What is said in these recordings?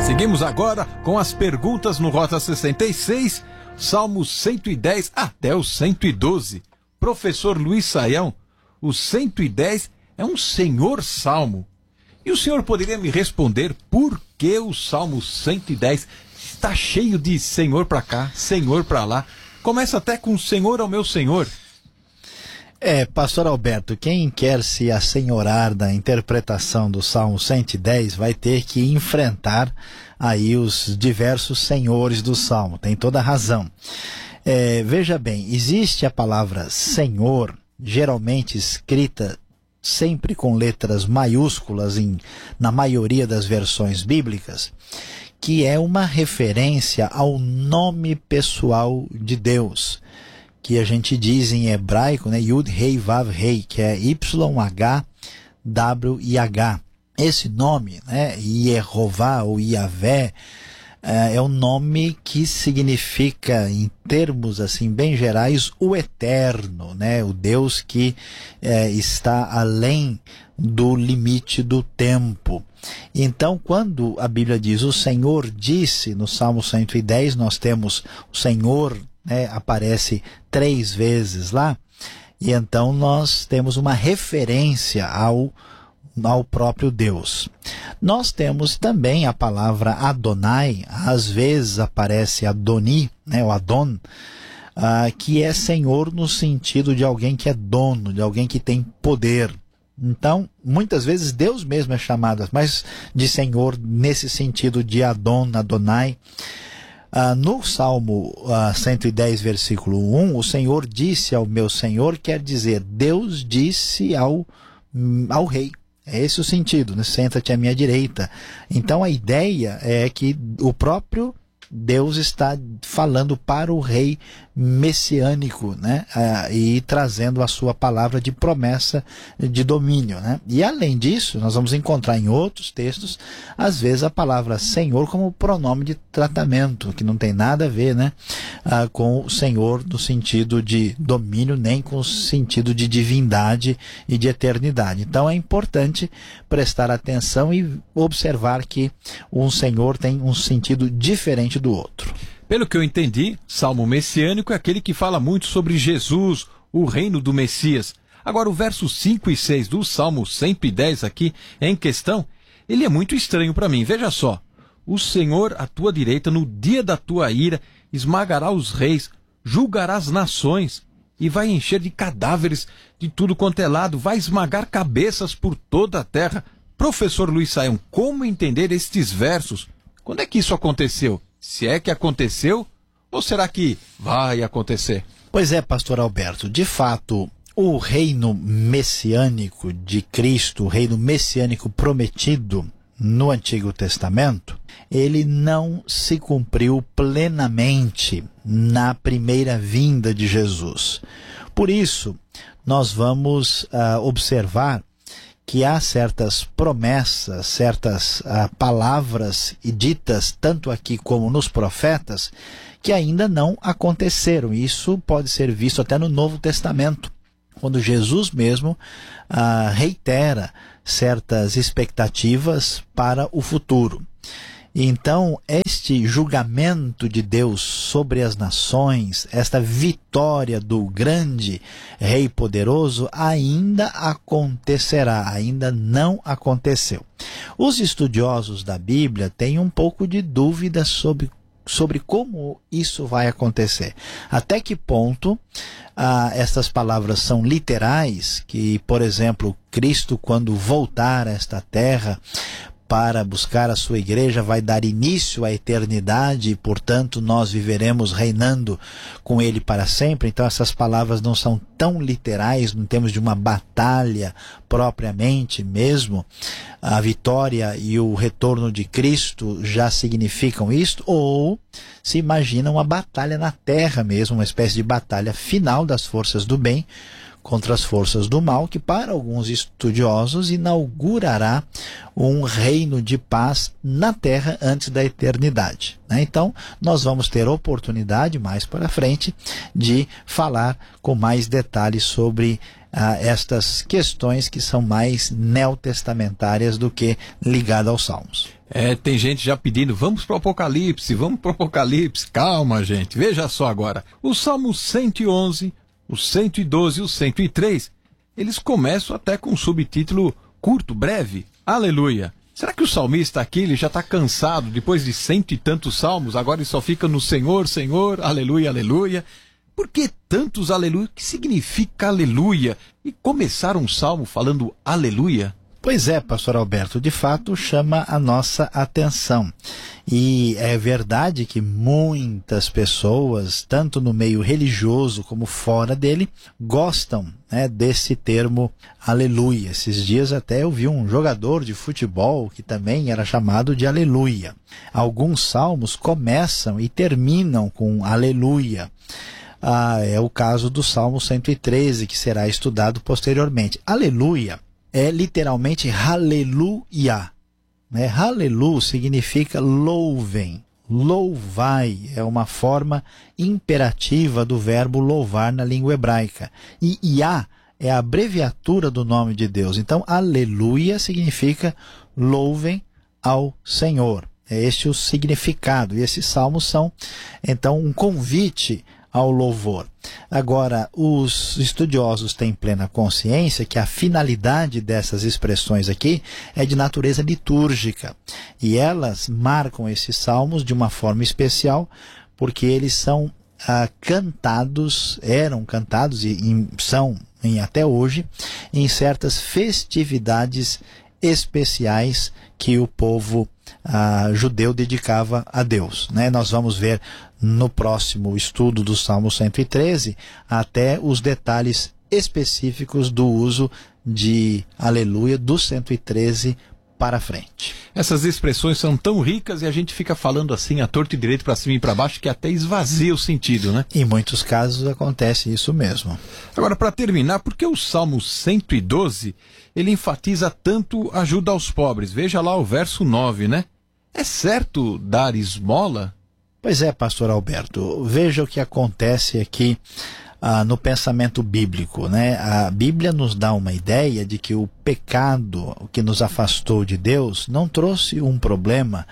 Seguimos agora com as perguntas no Rota 66, Salmos 110 até o 112. Professor Luiz Saião, o 110 é um senhor salmo. E o senhor poderia me responder por que o Salmo 110 está cheio de senhor para cá, senhor para lá? Começa até com senhor ao meu senhor. Pastor Alberto, quem quer se assenhorar da interpretação do Salmo 110 vai ter que enfrentar aí os diversos senhores do Salmo, tem toda a razão. Veja bem, existe a palavra Senhor, geralmente escrita sempre com letras maiúsculas na maioria das versões bíblicas, que é uma referência ao nome pessoal de Deus, que a gente diz em hebraico, né, Yud Rei Vav Rei, que é YHWH. Esse nome, né, Yehová ou Yahvé, é um nome que significa, em termos assim bem gerais, o eterno, né, o Deus que está além do limite do tempo. Então, quando a Bíblia diz o Senhor disse, no Salmo 110, nós temos o Senhor, aparece 3 vezes lá, e então nós temos uma referência ao próprio Deus. Nós temos também a palavra Adonai, às vezes aparece Adoni, o Adon, que é Senhor no sentido de alguém que é dono, de alguém que tem poder. Então, muitas vezes Deus mesmo é chamado mas de Senhor nesse sentido de Adon, Adonai. No Salmo 110, versículo 1, o Senhor disse ao meu Senhor, quer dizer, Deus disse ao rei. É esse o sentido, né? Senta-te à minha direita. Então a ideia é que o próprio Deus está falando para o rei messiânico, né? E trazendo a sua palavra de promessa de domínio, né? E além disso, nós vamos encontrar em outros textos, às vezes a palavra Senhor como pronome de tratamento, que não tem nada a ver, né? Com o Senhor no sentido de domínio, nem com o sentido de divindade e de eternidade. Então é importante prestar atenção e observar que um Senhor tem um sentido diferente do outro. Pelo que eu entendi, Salmo messiânico é aquele que fala muito sobre Jesus, o reino do Messias. Agora, o verso 5 e 6 do Salmo 110 aqui em questão, ele é muito estranho para mim. Veja só, o Senhor à tua direita, no dia da tua ira, esmagará os reis, julgará as nações e vai encher de cadáveres de tudo quanto é lado, vai esmagar cabeças por toda a terra. Professor Luiz Saião, como entender estes versos? Quando é que isso aconteceu? Se é que aconteceu, ou será que vai acontecer? Pois é, pastor Alberto, de fato, o reino messiânico de Cristo, o reino messiânico prometido no Antigo Testamento, ele não se cumpriu plenamente na primeira vinda de Jesus. Por isso, nós vamos observar que há certas promessas, certas palavras ditas, tanto aqui como nos profetas, que ainda não aconteceram. Isso pode ser visto até no Novo Testamento, quando Jesus mesmo reitera certas expectativas para o futuro. Então, este julgamento de Deus sobre as nações, esta vitória do grande Rei poderoso, ainda acontecerá, ainda não aconteceu. Os estudiosos da Bíblia têm um pouco de dúvida sobre como isso vai acontecer. Até que ponto estas palavras são literais, que, por exemplo, Cristo, quando voltar a esta terra para buscar a sua igreja, vai dar início à eternidade e, portanto, nós viveremos reinando com ele para sempre. Então essas palavras não são tão literais, não temos de uma batalha propriamente mesmo. A vitória e o retorno de Cristo já significam isto, ou se imagina uma batalha na terra mesmo, uma espécie de batalha final das forças do bem contra as forças do mal, que para alguns estudiosos inaugurará um reino de paz na terra antes da eternidade, né? Então, nós vamos ter oportunidade mais para frente de falar com mais detalhes sobre estas questões que são mais neotestamentárias do que ligadas aos Salmos. Tem gente já pedindo, vamos pro Apocalipse, vamos pro Apocalipse. Calma, gente, veja só agora. Os Salmos 111, o 112 e o 103, eles começam até com um subtítulo curto, breve, Aleluia. Será que o salmista aqui ele já está cansado, depois de 100 e tantos salmos, agora ele só fica no Senhor, Senhor, aleluia, aleluia? Por que tantos aleluia? O que significa aleluia? E começar um salmo falando aleluia? Pois é, pastor Alberto, de fato chama a nossa atenção. E é verdade que muitas pessoas, tanto no meio religioso como fora dele, gostam, né, desse termo aleluia. Esses dias até eu vi um jogador de futebol que também era chamado de aleluia. Alguns salmos começam e terminam com aleluia. É o caso do Salmo 113, que será estudado posteriormente. Aleluia é literalmente haleluia, né? Halelu significa louvem, louvai, é uma forma imperativa do verbo louvar na língua hebraica. E Iá é a abreviatura do nome de Deus. Então, aleluia significa louvem ao Senhor. É este o significado. E esses salmos são, então, um convite ao louvor. Agora, os estudiosos têm plena consciência que a finalidade dessas expressões aqui é de natureza litúrgica. E elas marcam esses salmos de uma forma especial, porque eles são eram cantados e são até hoje em certas festividades especiais que o povo judeu dedicava a Deus, né? Nós vamos ver no próximo estudo do Salmo 113 até os detalhes específicos do uso de aleluia do 113 para frente. Essas expressões são tão ricas e a gente fica falando assim a torto e direito, para cima e para baixo, que até esvazia o sentido, né? Em muitos casos acontece isso mesmo. Agora, para terminar, por que o Salmo 112 ele enfatiza tanto ajuda aos pobres? Veja lá o verso 9, né? É certo dar esmola? Pois é, pastor Alberto, veja o que acontece aqui no pensamento bíblico, né? A Bíblia nos dá uma ideia de que o pecado que nos afastou de Deus não trouxe um problema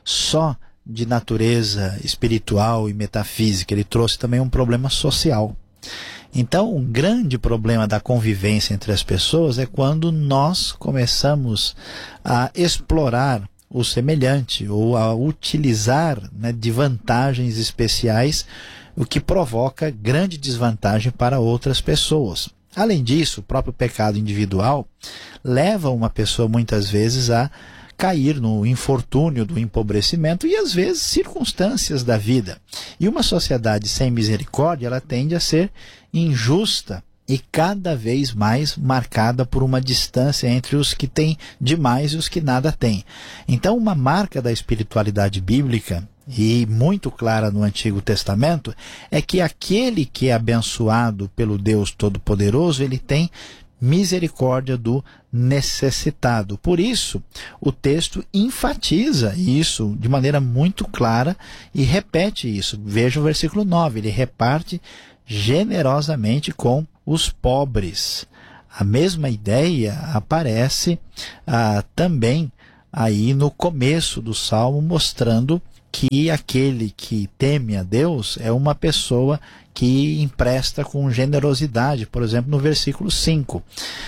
só de natureza espiritual e metafísica, ele trouxe também um problema social. Então, um grande problema da convivência entre as pessoas é quando nós começamos a explorar o semelhante ou a utilizar, né, de vantagens especiais, o que provoca grande desvantagem para outras pessoas. Além disso, o próprio pecado individual leva uma pessoa muitas vezes a cair no infortúnio do empobrecimento e às vezes circunstâncias da vida. E uma sociedade sem misericórdia, ela tende a ser injusta e cada vez mais marcada por uma distância entre os que têm demais e os que nada têm. Então, uma marca da espiritualidade bíblica, e muito clara no Antigo Testamento, é que aquele que é abençoado pelo Deus Todo-Poderoso, ele tem misericórdia do necessitado. Por isso, o texto enfatiza isso de maneira muito clara e repete isso. Veja o versículo 9, ele reparte generosamente com os pobres. A mesma ideia aparece também aí no começo do Salmo, mostrando que aquele que teme a Deus é uma pessoa que empresta com generosidade. Por exemplo, no versículo 5.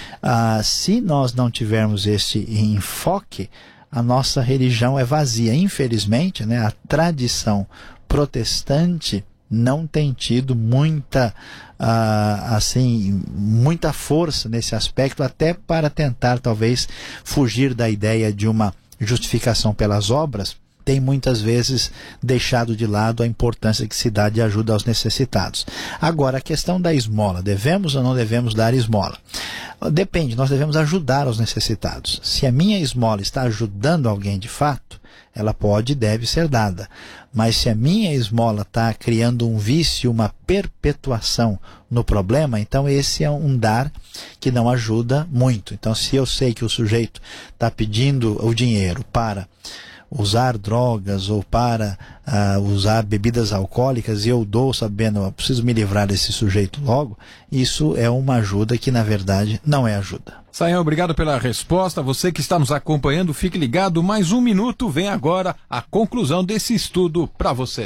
Se nós não tivermos este enfoque, a nossa religião é vazia. Infelizmente, né, a tradição protestante não tem tido muita força nesse aspecto, até para tentar talvez fugir da ideia de uma justificação pelas obras, tem muitas vezes deixado de lado a importância que se dá de ajuda aos necessitados. Agora, a questão da esmola, devemos ou não devemos dar esmola? Depende, nós devemos ajudar os necessitados. Se a minha esmola está ajudando alguém de fato, ela pode e deve ser dada. Mas se a minha esmola está criando um vício, uma perpetuação no problema, então esse é um dar que não ajuda muito. Então, se eu sei que o sujeito está pedindo o dinheiro para usar drogas ou para usar bebidas alcoólicas, e eu dou sabendo, eu preciso me livrar desse sujeito logo, isso é uma ajuda que na verdade não é ajuda. Sayão, obrigado pela resposta. Você que está nos acompanhando, fique ligado, mais um minuto, vem agora a conclusão desse estudo para você.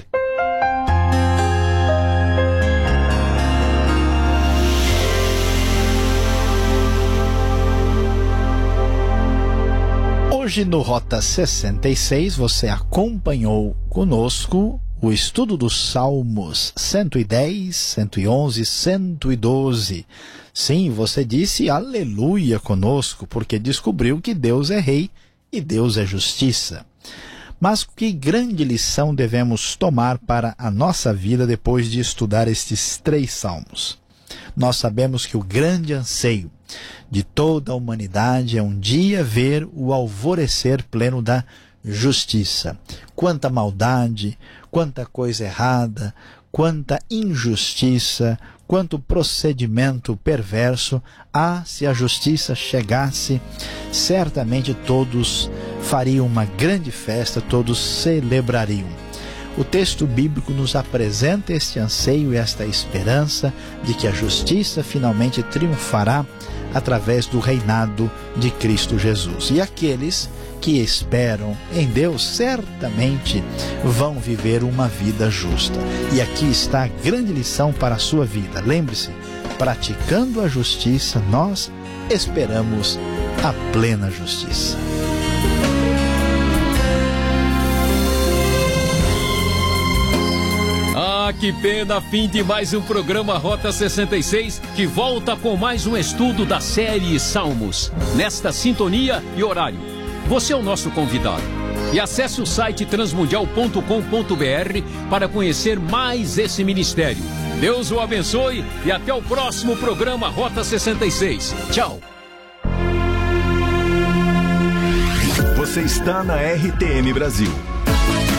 Hoje no Rota 66 você acompanhou conosco o estudo dos Salmos 110, 111, 112. Sim, você disse aleluia conosco, porque descobriu que Deus é rei e Deus é justiça. Mas que grande lição devemos tomar para a nossa vida depois de estudar estes 3 salmos? Nós sabemos que o grande anseio de toda a humanidade é um dia ver o alvorecer pleno da justiça. Quanta maldade, quanta coisa errada, quanta injustiça, quanto procedimento perverso. Se a justiça chegasse, certamente todos fariam uma grande festa, todos celebrariam. O texto bíblico nos apresenta este anseio e esta esperança de que a justiça finalmente triunfará através do reinado de Cristo Jesus. E aqueles que esperam em Deus certamente vão viver uma vida justa. E aqui está a grande lição para a sua vida. Lembre-se, praticando a justiça, nós esperamos a plena justiça. Que pena, fim de mais um programa Rota 66, que volta com mais um estudo da série Salmos, nesta sintonia e horário. Você é o nosso convidado. E acesse o site transmundial.com.br para conhecer mais esse ministério. Deus o abençoe e até o próximo programa Rota 66. Tchau. Você está na RTM Brasil.